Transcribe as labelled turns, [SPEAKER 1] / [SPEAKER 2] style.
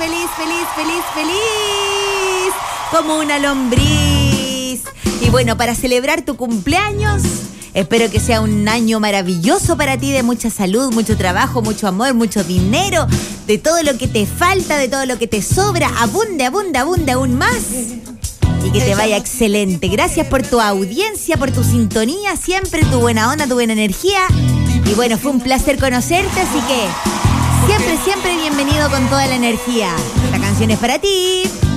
[SPEAKER 1] como una lombriz. Y bueno, para celebrar tu cumpleaños, espero que sea un año maravilloso para ti, de mucha salud, mucho trabajo, mucho amor, mucho dinero, de todo lo que te falta, de todo lo que te sobra, abunde aún más. Y que te vaya excelente. Gracias por tu audiencia, por tu sintonía, siempre tu buena onda, tu buena energía. Y bueno, fue un placer conocerte, así que siempre bienvenido con toda la energía. Esta canción es para ti.